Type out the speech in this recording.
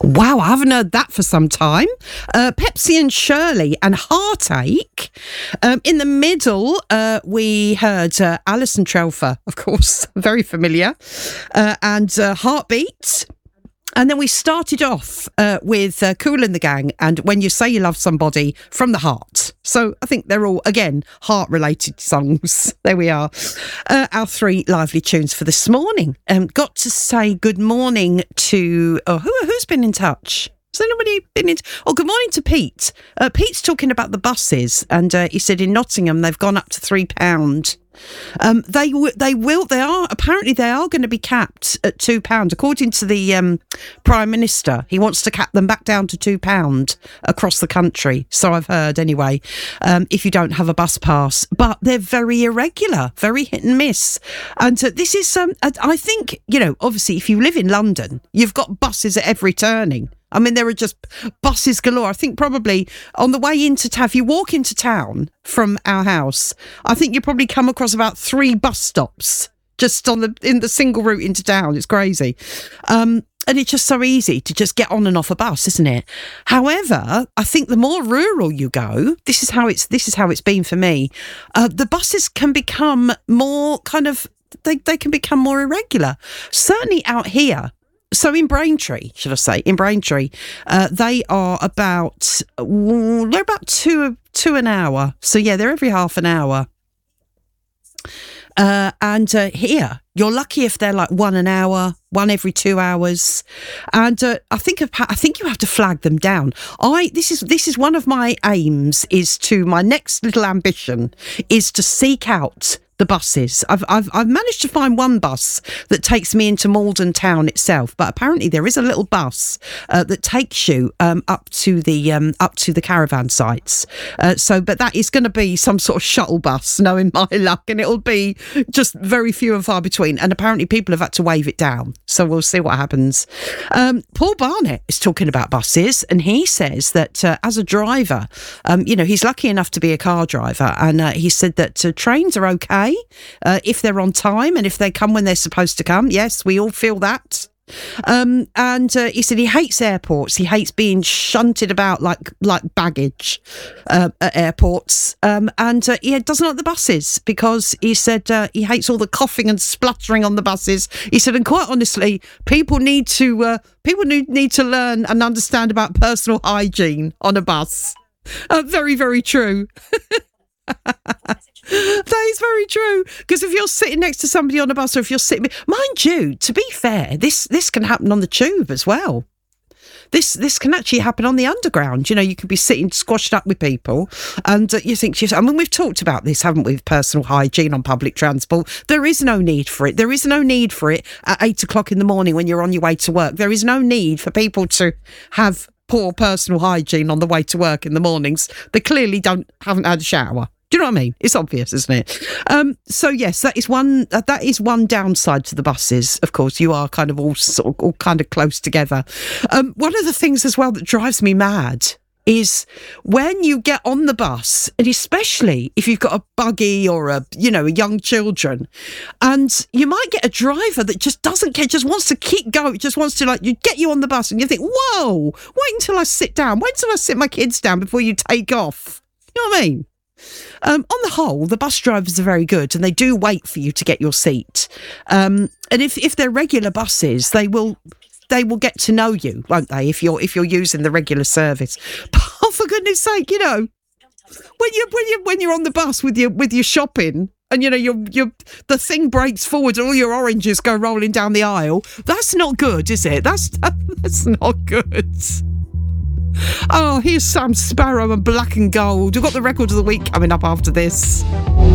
Wow, I haven't heard that for some time. Pepsi and Shirley and Heartache. In the middle, we heard Alison Trelfer, of course, very familiar, and Heartbeat. And then we started off with Kool and the Gang and When You Say You Love Somebody from the Heart. So I think they're all, again, heart-related songs. There we are. Our three lively tunes for this morning. Got to say good morning to... who's been in touch? Has anybody been in... Oh, good morning to Pete. Pete's talking about the buses, and he said in Nottingham they've gone up to £3. They are going to be capped at £2 according to the Prime Minister. He wants to cap them back down to £2 across the country, so I've heard anyway, if you don't have a bus pass. But they're very irregular, very hit and miss, and this is I think, obviously if you live in London, you've got buses at every turning. I mean, there are just buses galore. I think probably on the way into town, if you walk into town from our house, I think you probably come across about 3 bus stops just in the single route into town. It's crazy. And it's just so easy to just get on and off a bus, isn't it? However, I think the more rural you go, this is how it's been for me. The buses can become more they can become more irregular. Certainly out here. So in Braintree, they are about two an hour. So yeah, they're every half an hour. And here, you're lucky if they're like 1 an hour, 1 every 2 hours. And I think you have to flag them down. This is one of my aims. My next little ambition is to seek out the buses. I've managed to find one bus that takes me into Malden town itself, but apparently there is a little bus that takes you up to the caravan sites. But that is going to be some sort of shuttle bus, knowing my luck, and it'll be just very few and far between. And apparently people have had to wave it down, so we'll see what happens. Paul Barnett is talking about buses, and he says that as a driver, he's lucky enough to be a car driver, and he said that trains are okay. If they're on time and if they come when they're supposed to come. Yes, we all feel that. And he said he hates airports. He hates being shunted about like baggage at airports. And he doesn't like the buses because he said he hates all the coughing and spluttering on the buses. He said, and quite honestly, people need to learn and understand about personal hygiene on a bus. Very, very true. That is very true, because if you're sitting next to somebody on a bus, or if you're sitting, mind you, to be fair, this can happen on the tube as well. This can actually happen on the underground. You could be sitting squashed up with people, and you think to yourself, we've talked about this, haven't we? Personal hygiene on public transport. There is no need for it. There is no need for it at 8 o'clock in the morning when you're on your way to work. There is no need for people to have poor personal hygiene on the way to work in the mornings. They clearly haven't had a shower. Do you know what I mean? It's obvious, isn't it? So yes, that is one downside to the buses. Of course, you are kind of all kind of close together. One of the things as well that drives me mad is when you get on the bus, and especially if you've got a buggy or a young children, and you might get a driver that just doesn't care, just wants to keep going, just wants to get you on the bus, and you think, whoa, wait until I sit down, wait until I sit my kids down before you take off. You know what I mean? On the whole, the bus drivers are very good, and they do wait for you to get your seat. And if they're regular buses, they will get to know you, won't they? If you're using the regular service. But for goodness sake, when you're on the bus with your shopping, and the thing breaks forward and all your oranges go rolling down the aisle, that's not good, is it? That's not good. Oh, here's Sam Sparrow and Black and Gold. We've got the record of the week coming up after this.